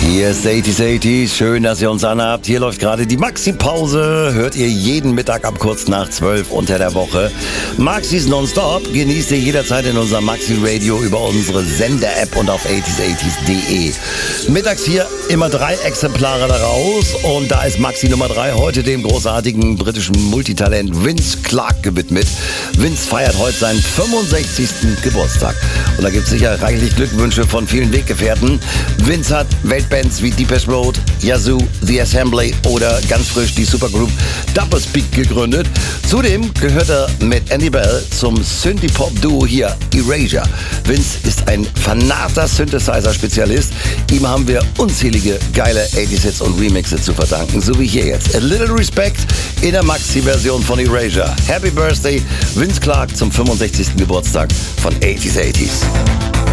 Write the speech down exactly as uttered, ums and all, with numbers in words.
Hier ist achtziger achtzig, schön, dass ihr uns anhabt. Hier läuft gerade die Maxi-Pause. Hört ihr jeden Mittag ab kurz nach zwölf unter der Woche. Maxis Nonstop genießt ihr jederzeit in unserem Maxi-Radio über unsere Sender-App und auf achtziger achtzig punkt de. Mittags hier immer drei Exemplare daraus und da ist Maxi Nummer drei heute dem großartigen britischen Multitalent Vince Clarke gewidmet. Vince feiert heute seinen fünfundsechzigsten Geburtstag und da gibt es sicher reichlich Glückwünsche von vielen Weggefährten. Vince hat Weltbands wie Depeche Mode, Yazoo, The Assembly oder ganz frisch die Supergroup Doublespeak gegründet. Zudem gehört er mit Andy Bell zum Synthie-Pop-Duo hier Erasure. Vince ist ein fanater Synthesizer-Spezialist. Ihm haben wir unzählige geile achtziger-Hits und Remixe zu verdanken, so wie hier jetzt. A Little Respect in der Maxi-Version von Erasure. Happy Birthday, Vince Clarke zum fünfundsechzigsten Geburtstag von achtziger achtzig.